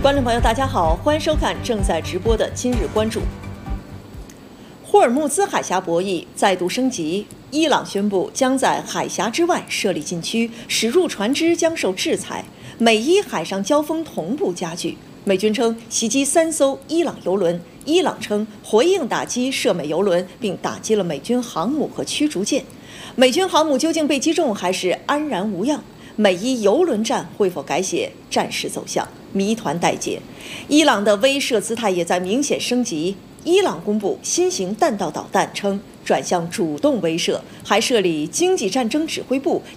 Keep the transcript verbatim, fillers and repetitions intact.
观众朋友，大家好，欢迎收看正在直播的今日关注。霍尔木兹海峡博弈再度升级，伊朗宣布将在海峡之外设立禁区，驶入船只将受制裁。美伊海上交锋同步加剧。美军称袭击三艘伊朗油轮，伊朗称回应打击涉美油轮，并打击了美军航母和驱逐舰。美军航母究竟被击中还是安然无恙？美伊油轮战会否改写战事走向？谜团待解。伊朗的威慑姿态也在明显升级。伊朗公布新型弹道导弹，称转向主动威慑，还设立经济战争指挥部，